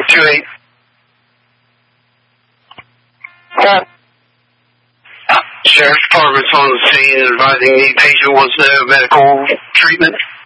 2-8. Sheriff's Department's on the scene advising the patient wants no medical treatment.